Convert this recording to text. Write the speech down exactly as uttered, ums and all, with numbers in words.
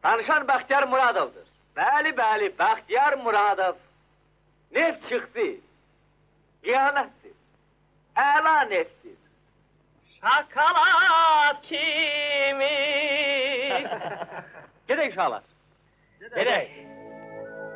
Danışan Bəxtiyar Muradovdur. Bəli, bəli, Bəxtiyar Muradov. Neft çıxdı. Qiyamətdir. Əla neftdir. Şakalat kimi. Gedək uşaqlar. Gedək.